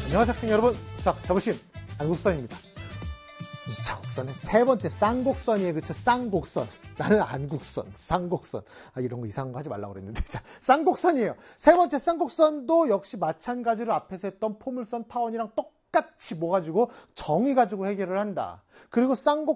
안녕하세요 학생 여러분, 수학 자부심 안국선입니다. 2차 곡선의 세 번째 쌍곡선이에요. 그쵸? 쌍곡선. 나는 안국선, 쌍곡선. 이런 거 이상한 거 하지 말라고 그랬는데. 자, 쌍곡선이에요. 세 번째 쌍곡선도 역시 마찬가지로 앞에서 했던 포물선 타원이랑 똑같이 뭐 가지고 정의 가지고 해결을 한다. 그리고